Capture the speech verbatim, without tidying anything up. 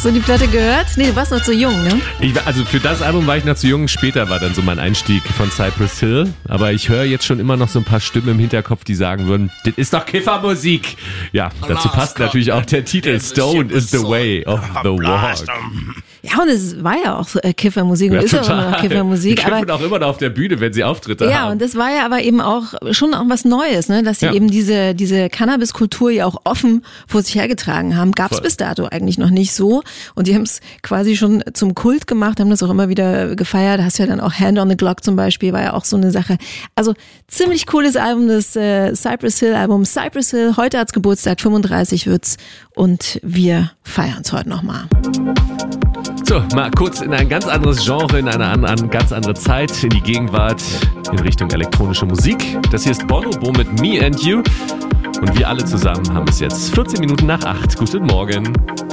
Hast du die Platte gehört? Nee, du warst noch zu jung, ne? Ich, also für das Album war ich noch zu jung. Später war dann so mein Einstieg von Cypress Hill. Aber ich höre jetzt schon immer noch so ein paar Stimmen im Hinterkopf, die sagen würden, das ist doch Kiffermusik. Ja, dazu passt natürlich auch der Titel Stone is the way of the walk. Ja, und es war ja auch so äh, Kiffermusik und Ja, ist ja auch total. immer noch Kiffermusik. Die kiffen Aber auch immer noch auf der Bühne, wenn sie Auftritte ja, haben. und das war ja aber eben auch schon auch was Neues, ne? Dass sie Ja. eben diese diese Cannabis-Kultur ja auch offen vor sich hergetragen haben. Gab es bis dato eigentlich noch nicht so. Und die haben es quasi schon zum Kult gemacht, haben das auch immer wieder gefeiert. Da hast du ja dann auch Hand on the Clock zum Beispiel, war ja auch so eine Sache. Also ziemlich cooles Album, das äh, Cypress Hill Album. Cypress Hill, heute hat's Geburtstag, fünfunddreißig wird's. Und wir feiern es heute nochmal. So, mal kurz in ein ganz anderes Genre, in eine an, an ganz andere Zeit, in die Gegenwart, in Richtung elektronische Musik. Das hier ist Bonobo mit Me and You. Und wir alle zusammen haben es jetzt vierzehn Minuten nach acht. Guten Morgen.